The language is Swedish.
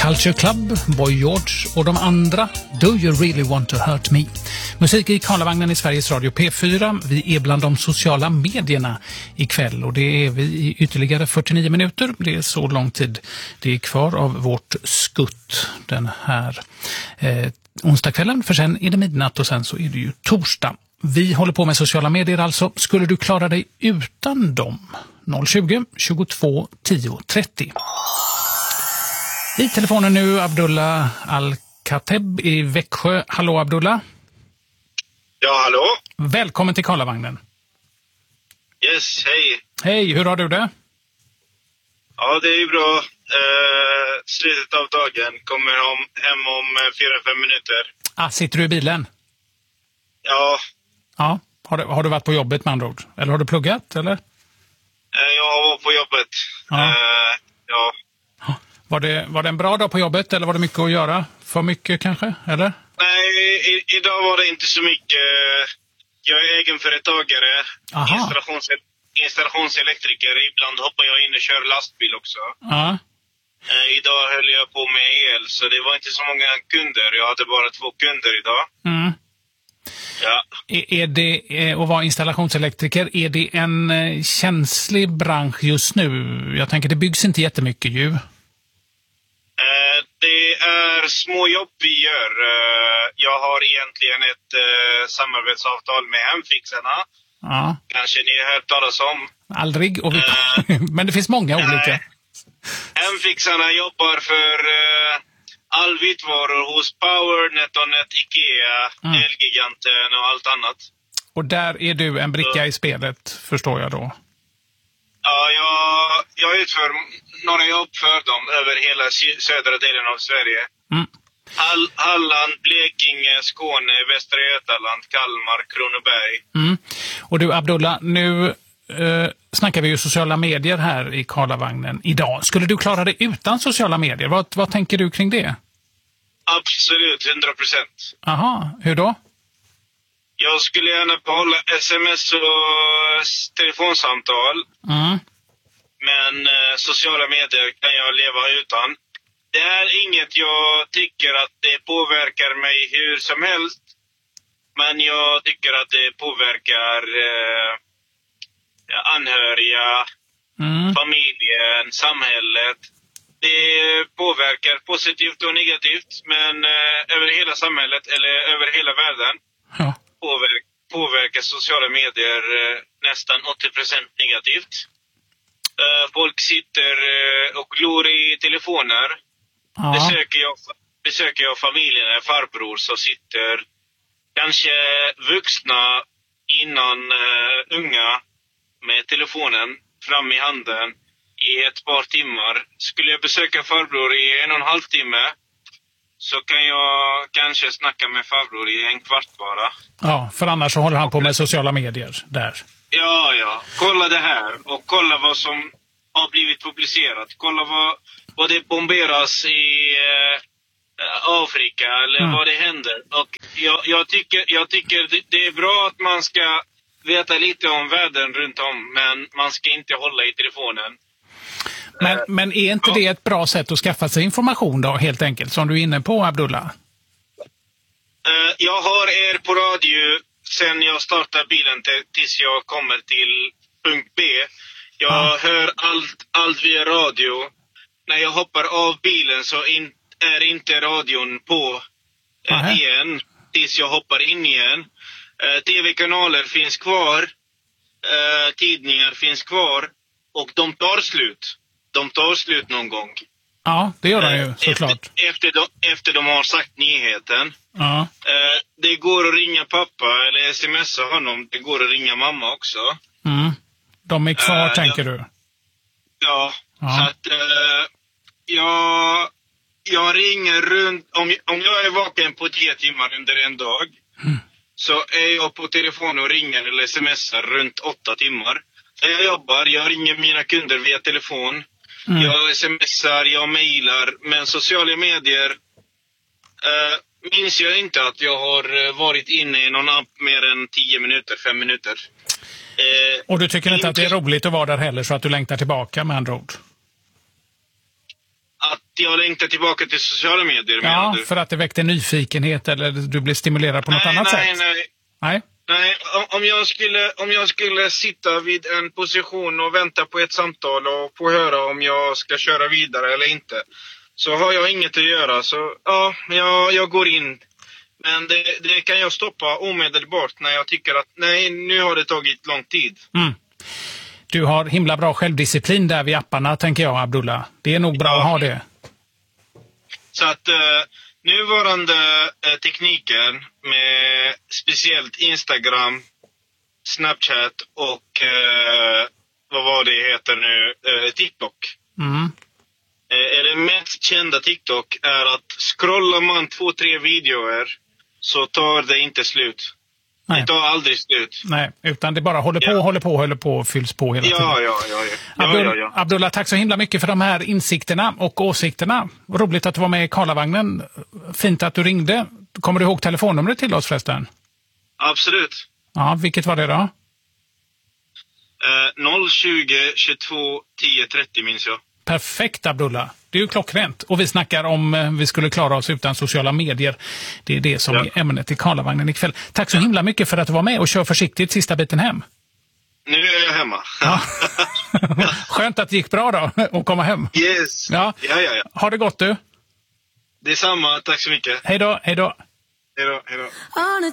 Culture Club, Boy George och de andra. Do you really want to hurt me? Musik i Karlavagnen i Sveriges Radio P4. Vi är bland de sociala medierna ikväll och det är vi i ytterligare 49 minuter. Det är så lång tid det är kvar av vårt skutt den här onsdagskvällen. För sen är det midnatt och sen så är det ju torsdag. Vi håller på med sociala medier alltså. Skulle du klara dig utan dem? 020 22 10 30. I telefonen nu Abdullah Al-Khateb i Växjö. Hallå Abdullah. Ja, hallå. Välkommen till Karlavagnen. Yes, hej. Hej, hur har du det? Ja, det är bra. Slutet av dagen. Kommer hem om 4-5 minuter. Sitter du i bilen? Ja. Ja. Har du varit på jobbet med andra ord? Eller har du pluggat, eller? Jag var på jobbet. Ja. Ja. Var det en bra dag på jobbet eller var det mycket att göra? För mycket kanske, eller? Nej, idag var det inte så mycket. Jag är egenföretagare. Installationselektriker. Ibland hoppar jag in och kör lastbil också. Ja. Idag höll jag på med el, så det var inte så många kunder. Jag hade bara 2 kunder idag. Mm. Ja. Är det att vara installationselektriker, är det en känslig bransch just nu? Jag tänker det byggs inte jättemycket ju. Det är små jobb vi gör. Jag har egentligen ett samarbetsavtal med Hemfixarna. Ja. Kanske ni har hört talas om. Aldrig. Men det finns många olika. Hemfixarna jobbar för all vitvaror hos Power, NetOnNet, Ikea, Elgiganten och allt annat. Och där är du en bricka i spelet, förstår jag då? Ja, jag utför några jobb för dem över hela södra delen av Sverige. Mm. Halland, Blekinge, Skåne, Västra Götaland, Kalmar, Kronoberg. Mm. Och du Abdullah, nu snackar vi ju sociala medier här i Karlavagnen idag. Skulle du klara dig utan sociala medier? Vad tänker du kring det? Absolut, 100%. Aha, hur då? Jag skulle gärna behålla sms och telefonsamtal. Mm. Men sociala medier kan jag leva utan. Det är inget jag tycker att det påverkar mig hur som helst. Men jag tycker att det påverkar anhöriga, familjen, samhället. Det påverkar positivt och negativt. Men över hela samhället eller över hela världen påverkar sociala medier nästan 80% negativt. Folk sitter och glor i telefoner. Ja. Besöker jag familjen, farbror som sitter kanske vuxna innan unga med telefonen fram i handen i ett par timmar. Skulle jag besöka farbror i 1,5 timme så kan jag kanske snacka med farbror i 1 kvart bara. Ja, för annars så håller han på med sociala medier där. Ja. Kolla det här och kolla vad som har blivit publicerat. Kolla vad det bomberas i Afrika eller vad det händer. Och jag tycker det är bra att man ska veta lite om världen runt om, men man ska inte hålla i telefonen. Men är inte det ett bra sätt att skaffa sig information då, helt enkelt, som du är inne på, Abdullah? Jag har er på radio sen jag startar bilen tills jag kommer till punkt B. Jag hör allt via radio. När jag hoppar av bilen så är inte radion på igen tills jag hoppar in igen. TV-kanaler finns kvar. Tidningar finns kvar. Och de tar slut. De tar slut någon gång. Ja, det gör de ju såklart. Efter de har sagt nyheten. Ja. Det går att ringa pappa eller smsa honom. Det går att ringa mamma också. Mm. De är kvar, tänker du? Ja. Så att jag ringer runt. Om jag är vaken på 10 timmar under en dag så är jag på telefon och ringer eller smsar runt 8 timmar. Jag jobbar, jag ringer mina kunder via telefon. Jag smsar, jag mejlar. Men sociala medier minns jag inte att jag har varit inne i någon app mer än 10 minuter, 5 minuter. Och du tycker inte att det är roligt att vara där heller, så att du längtar tillbaka med andra ord? Att jag längtar tillbaka till sociala medier, menar Ja, du? för att det väckte nyfikenhet eller du blev stimulerad på något annat sätt? Nej. Nej, om jag skulle sitta vid en position och vänta på ett samtal och få höra om jag ska köra vidare eller inte, så har jag inget att göra. Så ja, jag går in. Men det kan jag stoppa omedelbart när jag tycker att nej, nu har det tagit lång tid. Mm. Du har himla bra självdisciplin där vid apparna, tänker jag, Abdullah. Det är nog bra att ha det. Så att nuvarande tekniken med speciellt Instagram, Snapchat och vad var det heter nu, TikTok. Mm. Det mest kända TikTok är att scrollar man 2-3 videor så tar det inte slut. Nej. Det tar aldrig slut. Nej, utan det bara håller på och fylls på hela tiden. Ja. Abdullah, tack så himla mycket för de här insikterna och åsikterna. Roligt att du var med i Karlavagnen. Fint att du ringde. Kommer du ihåg telefonnumret till oss förresten? Absolut. Ja, vilket var det då? 020 22 10 30 minns jag. Perfekt, Abdullah. Det är ju klockrent. Och vi snackar om vi skulle klara oss utan sociala medier. Det är det som är ämnet i Karlavagnen ikväll. Tack så himla mycket för att du var med och kör försiktigt sista biten hem. Nu är jag hemma. Ja. Skönt att det gick bra då att komma hem. Yes. Ja. Ha det gott du. Detsamma, tack så mycket. Hej då. Hej då.